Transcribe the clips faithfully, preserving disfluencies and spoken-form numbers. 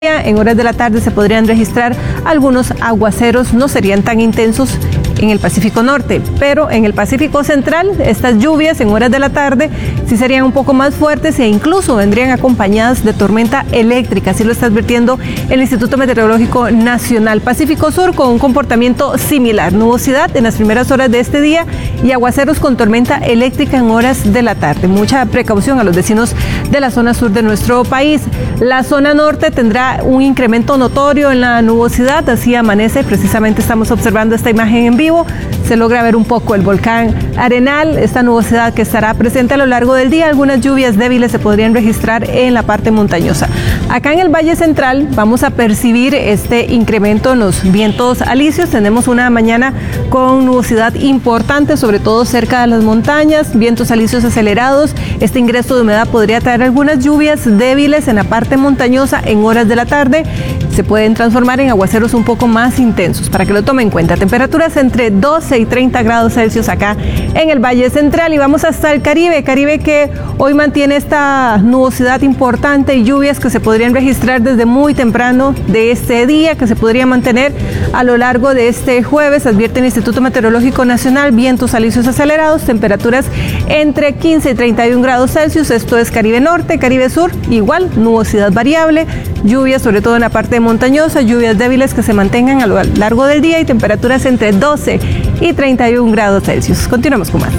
En horas de la tarde se podrían registrar algunos aguaceros, no serían tan intensos en el Pacífico Norte, pero en el Pacífico Central estas lluvias en horas de la tarde sí serían un poco más fuertes e incluso vendrían acompañadas de tormenta eléctrica, así lo está advirtiendo el Instituto Meteorológico Nacional. Pacífico Sur con un comportamiento similar, nubosidad en las primeras horas de este día y aguaceros con tormenta eléctrica en horas de la tarde. Mucha precaución a los vecinos de la zona sur de nuestro país. La zona norte tendrá un incremento notorio en la nubosidad, así amanece, precisamente estamos observando esta imagen en vivo, se logra ver un poco el volcán Arenal, esta nubosidad que estará presente a lo largo del día, algunas lluvias débiles se podrían registrar en la parte montañosa. Acá en el Valle Central vamos a percibir este incremento en los vientos alisios, tenemos una mañana con nubosidad importante, sobre todo cerca de las montañas, vientos alisios acelerados, este ingreso de humedad podría traer algunas lluvias débiles en la parte montañosa en horas de la tarde, se pueden transformar en aguaceros un poco más intensos, para que lo tomen en cuenta. Temperaturas entre doce y treinta grados Celsius acá en el Valle Central y vamos hasta el Caribe, Caribe que hoy mantiene esta nubosidad importante y lluvias que se podrían registrar desde muy temprano de este día, que se podría mantener a lo largo de este jueves, advierte el Instituto Meteorológico Nacional, vientos alisios acelerados, temperaturas entre quince y treinta y un grados Celsius, esto es Caribe Norte, Caribe Sur, igual, nubosidad variable, lluvias sobre todo en la parte montañosa, lluvias débiles que se mantengan a lo largo del día y temperaturas entre doce y treinta y un grados Celsius. Continuamos con más.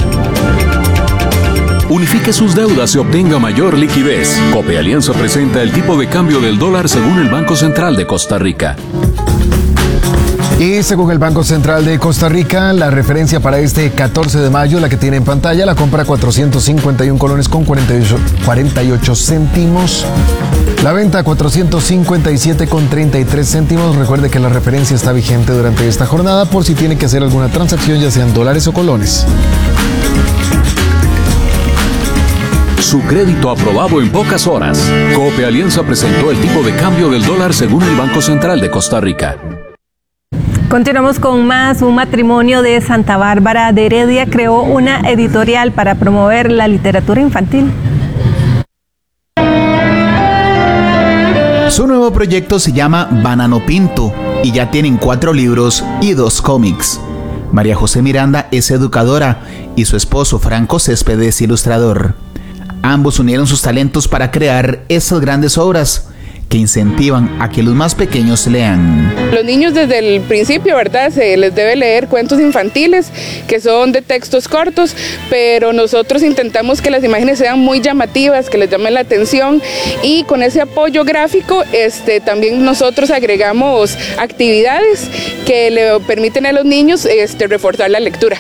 Unifique sus deudas y obtenga mayor liquidez. Cope Alianza presenta el tipo de cambio del dólar según el Banco Central de Costa Rica. Y según el Banco Central de Costa Rica, la referencia para este catorce de mayo, la que tiene en pantalla, la compra cuatrocientos cincuenta y un colones con cuarenta y ocho céntimos. La venta cuatrocientos cincuenta y siete con treinta y tres céntimos. Recuerde que la referencia está vigente durante esta jornada por si tiene que hacer alguna transacción, ya sean dólares o colones. Su crédito aprobado en pocas horas. Cope Alianza presentó el tipo de cambio del dólar según el Banco Central de Costa Rica. Continuamos con más. Un matrimonio de Santa Bárbara de Heredia creó una editorial para promover la literatura infantil. Su nuevo proyecto se llama Banano Pinto y ya tienen cuatro libros y dos cómics. María José Miranda es educadora y su esposo Franco Céspedes es ilustrador. Ambos unieron sus talentos para crear estas grandes obras que incentivan a que los más pequeños lean. Los niños desde el principio, ¿verdad? Se les debe leer cuentos infantiles que son de textos cortos, pero nosotros intentamos que las imágenes sean muy llamativas, que les llamen la atención y con ese apoyo gráfico este, también nosotros agregamos actividades que le permiten a los niños este, reforzar la lectura.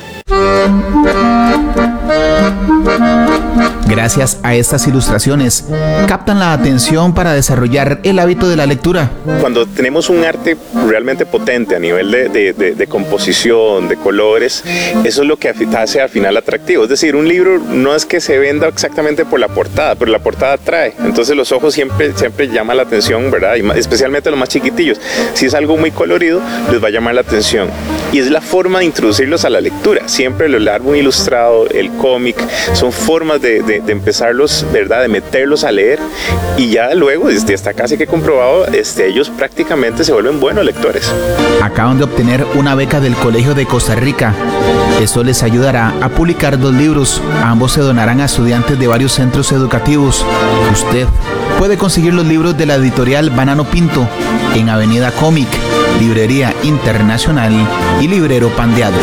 Gracias a estas ilustraciones, captan la atención para desarrollar el hábito de la lectura. Cuando tenemos un arte realmente potente a nivel de, de, de, de composición, de colores, eso es lo que hace al final atractivo. Es decir, un libro no es que se venda exactamente por la portada, pero la portada atrae. Entonces los ojos siempre, siempre llaman la atención, ¿verdad? Y especialmente los más chiquitillos. Si es algo muy colorido, les va a llamar la atención. Y es la forma de introducirlos a la lectura. Siempre el álbum ilustrado, el cómic, son formas de, de, de empezarlos, ¿verdad? De meterlos a leer y ya luego, desde está casi que comprobado, este, ellos prácticamente se vuelven buenos lectores. Acaban de obtener una beca del Colegio de Costa Rica. Esto les ayudará a publicar dos libros. Ambos se donarán a estudiantes de varios centros educativos. Usted puede conseguir los libros de la editorial Banano Pinto en Avenida Cómic, Librería Internacional y Librero Pandeado.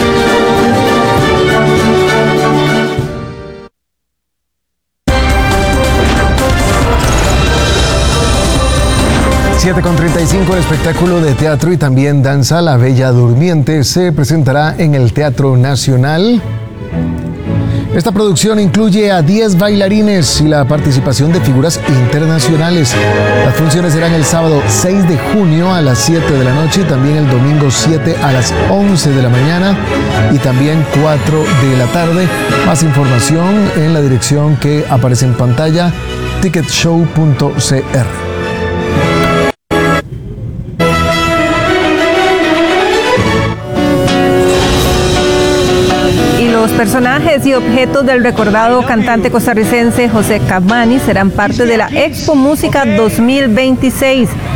siete con treinta y cinco, el espectáculo de teatro y también danza La Bella Durmiente se presentará en el Teatro Nacional. Esta producción incluye a diez bailarines y la participación de figuras internacionales. Las funciones serán el sábado seis de junio a las siete de la noche y también el domingo siete a las once de la mañana y también cuatro de la tarde. Más información en la dirección que aparece en pantalla, ticket show punto c r. Los personajes y objetos del recordado cantante costarricense José Camani serán parte de la Expo Música dos mil veintiséis.